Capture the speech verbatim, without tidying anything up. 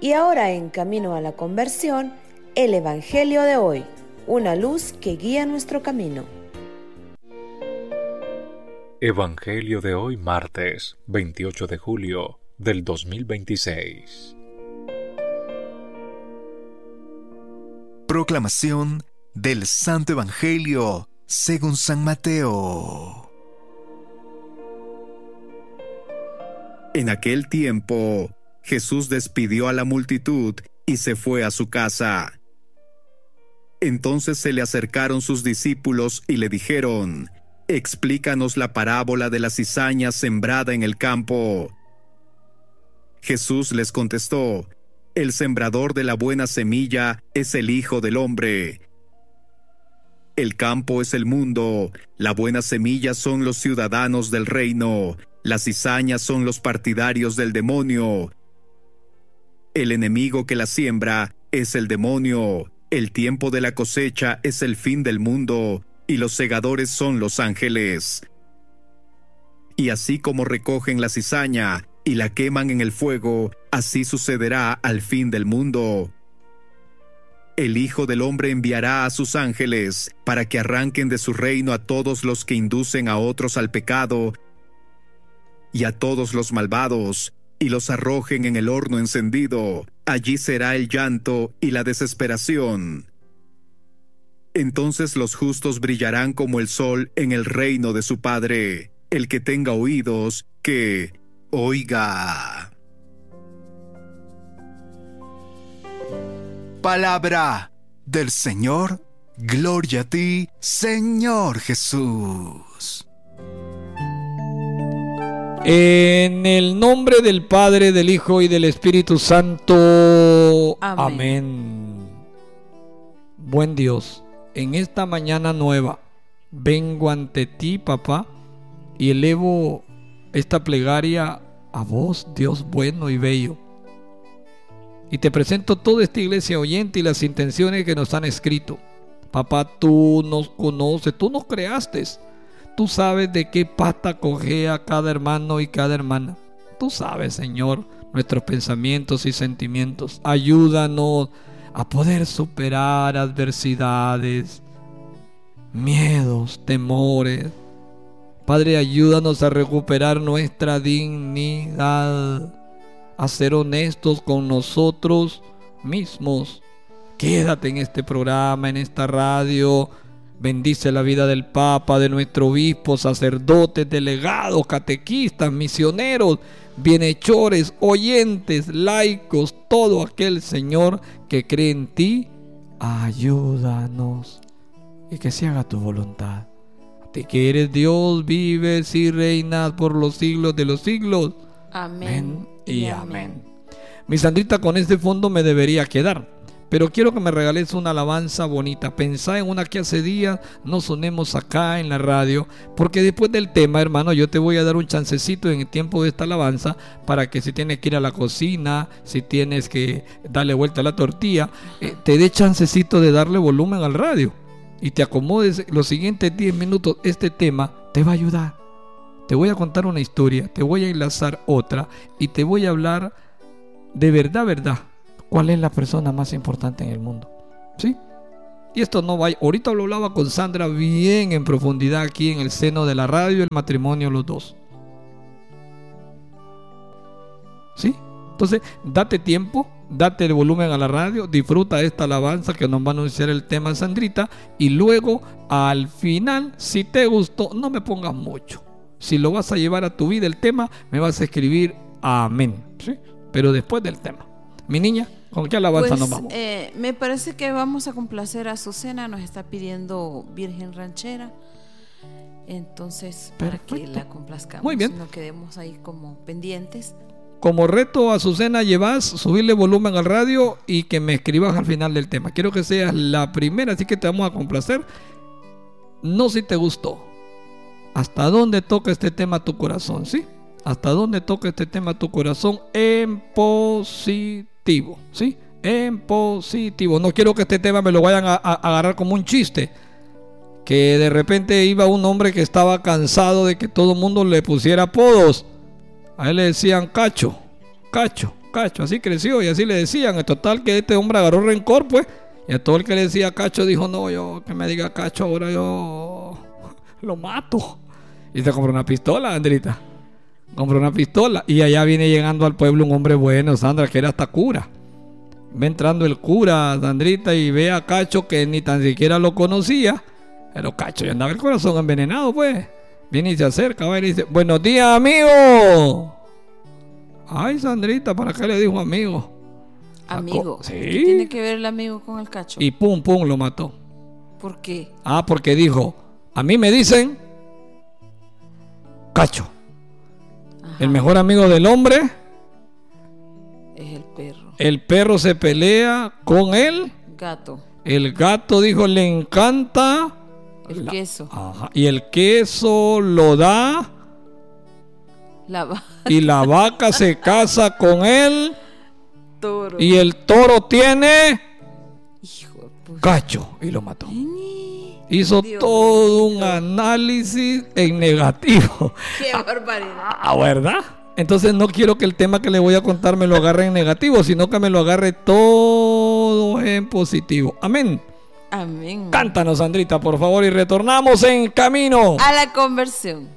Y ahora en Camino a la Conversión, el Evangelio de hoy, una luz que guía nuestro camino. Evangelio de hoy, martes veintiocho de julio del dos mil veintiséis. Proclamación del Santo Evangelio según San Mateo. En aquel tiempo, Jesús despidió a la multitud y se fue a su casa. Entonces se le acercaron sus discípulos y le dijeron: «Explícanos la parábola de la cizaña sembrada en el campo». Jesús les contestó: «El sembrador de la buena semilla es el Hijo del Hombre. El campo es el mundo, la buena semilla son los ciudadanos del reino, las cizañas son los partidarios del demonio. El enemigo que la siembra es el demonio, el tiempo de la cosecha es el fin del mundo, y los segadores son los ángeles. Y así como recogen la cizaña y la queman en el fuego, así sucederá al fin del mundo. El Hijo del Hombre enviará a sus ángeles para que arranquen de su reino a todos los que inducen a otros al pecado y a todos los malvados, y los arrojen en el horno encendido. Allí será el llanto y la desesperación. Entonces los justos brillarán como el sol en el reino de su Padre. El que tenga oídos, que oiga». Palabra del Señor. Gloria a ti, Señor Jesús. En el nombre del Padre, del Hijo y del Espíritu Santo. Amén. Amén. Buen Dios, en esta mañana nueva vengo ante ti, papá, y elevo esta plegaria a vos, Dios bueno y bello. Y te presento toda esta iglesia oyente y las intenciones que nos han escrito. Papá, tú nos conoces, tú nos creaste. Tú sabes de qué pata cojea cada hermano y cada hermana. Tú sabes, Señor, nuestros pensamientos y sentimientos. Ayúdanos a poder superar adversidades, miedos, temores. Padre, ayúdanos a recuperar nuestra dignidad, a ser honestos con nosotros mismos. Quédate en este programa, en esta radio. Bendice la vida del Papa, de nuestro obispo, sacerdotes, delegados, catequistas, misioneros, bienhechores, oyentes, laicos, todo aquel, Señor, que cree en ti. Ayúdanos y que se haga tu voluntad. A ti que eres Dios, vives y reinas por los siglos de los siglos. Amén y amén. amén. Mi Sandrita, con este fondo me debería quedar, pero quiero que me regales una alabanza bonita. Pensá en una que hace días no sonemos acá en la radio, porque después del tema, hermano, yo te voy a dar un chancecito en el tiempo de esta alabanza para que si tienes que ir a la cocina, si tienes que darle vuelta a la tortilla, eh, te dé chancecito de darle volumen al radio y te acomodes los siguientes diez minutos. Este tema te va a ayudar. Te voy a contar una historia, te voy a enlazar otra y te voy a hablar de verdad, verdad, cuál es la persona más importante en el mundo, ¿sí? Y esto no va, ahorita lo hablaba con Sandra bien en profundidad aquí en el seno de la radio, el matrimonio, los dos, ¿sí? Entonces, date tiempo, date el volumen a la radio, disfruta esta alabanza que nos va a anunciar el tema Sandrita, y luego al final, si te gustó, no me pongas mucho. Si lo vas a llevar a tu vida el tema, me vas a escribir amén, ¿sí? Pero después del tema. Mi niña, ¿con qué alabanza pues, nos vamos? Eh, me parece que vamos a complacer a Azucena, nos está pidiendo Virgen Ranchera. Entonces, Perfecto. Para que la complazcamos. Muy bien. No quedemos ahí como pendientes. Como reto, Azucena, llevas subirle volumen al radio y que me escribas al final del tema. Quiero que seas la primera, así que te vamos a complacer. No si te gustó. ¿Hasta dónde toca este tema tu corazón? ¿Sí? ¿Hasta dónde toca este tema tu corazón? En positivo, ¿sí? En positivo. No quiero que este tema me lo vayan a, a, a agarrar como un chiste. Que de repente iba un hombre que estaba cansado de que todo el mundo le pusiera apodos. A él le decían Cacho, Cacho, Cacho, así creció y así le decían. En total que este hombre agarró rencor, pues, y a todo el que le decía Cacho dijo, no, yo que me diga Cacho ahora yo lo mato. Y se compró una pistola, Andrita. Compró una pistola y allá viene llegando al pueblo un hombre bueno, Sandra, que era hasta cura. Va entrando el cura, Sandrita, y ve a Cacho que ni tan siquiera lo conocía. Pero Cacho ya andaba el corazón envenenado, pues. Viene y se acerca, va y le dice, buenos días, amigo. Ay, Sandrita, ¿para qué le dijo amigo? Amigo. Sí. ¿Qué tiene que ver el amigo con el Cacho? Y pum, pum, lo mató. ¿Por qué? Ah, porque dijo, a mí me dicen Cacho. Ajá. El mejor amigo del hombre es el perro. El perro se pelea con el gato. El gato dijo, le encanta el la... queso. Ajá. Y el queso lo da la vaca. Y la vaca se casa con él. Toro. Y el toro tiene Hijo de Cacho y lo mató. Ay, hizo Dios todo Dios. un análisis en negativo. Qué barbaridad. Ah, ¿verdad? Entonces no quiero que el tema que le voy a contar me lo agarre en negativo, sino que me lo agarre todo en positivo. Amén. Amén. Cántanos, Sandrita, por favor, y retornamos en camino a la conversión.